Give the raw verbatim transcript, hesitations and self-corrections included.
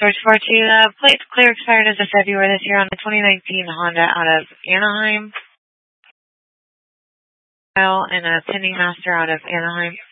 George four two, the plate's clear expired as of February this year on the twenty nineteen Honda out of Anaheim. And a pending master out of Anaheim.